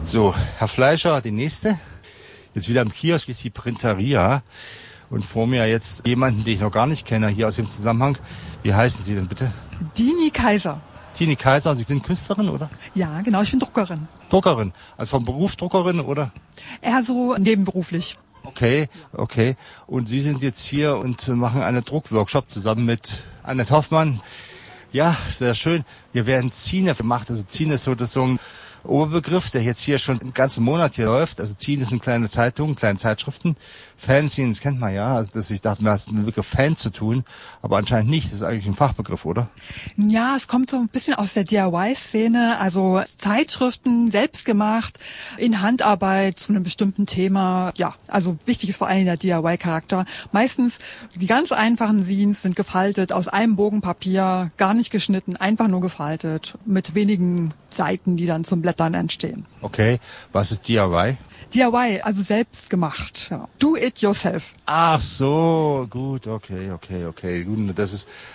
So, Herr Fleischer, die nächste. Jetzt wieder im Kiosk ist die Printeria. Und vor mir jetzt jemanden, den ich noch gar nicht kenne, hier aus dem Zusammenhang. Wie heißen Sie denn bitte? Dini Kaiser. Tini Kaiser, und Sie sind Künstlerin, oder? Ja, genau, ich bin Druckerin. Druckerin. Also vom Beruf Druckerin, oder? Eher so nebenberuflich. Okay. Und Sie sind jetzt hier und machen einen Druckworkshop zusammen mit Annette Hoffmann. Ja, sehr schön. Hier werden Zine gemacht. Also Zine ist so ein Oberbegriff, der jetzt hier schon den ganzen Monat hier läuft. Also Zine sind kleine Zeitungen, kleine Zeitschriften. Fanzines kennt man ja. Also ich dachte, man hat mit dem Begriff Fan zu tun, aber anscheinend nicht. Das ist eigentlich ein Fachbegriff, oder? Ja, es kommt so ein bisschen aus der DIY-Szene, also Zeitschriften selbst gemacht, in Handarbeit zu einem bestimmten Thema. Ja, also wichtig ist vor allem der DIY-Charakter. Meistens die ganz einfachen Zines sind gefaltet aus einem Bogen Papier, gar nicht geschnitten, einfach nur gefaltet, mit wenigen Seiten, die dann zum Blättern entstehen. Okay, was ist DIY? DIY, also selbst gemacht. Ja. Do it yourself. Ach so, gut, okay. Gut, das ist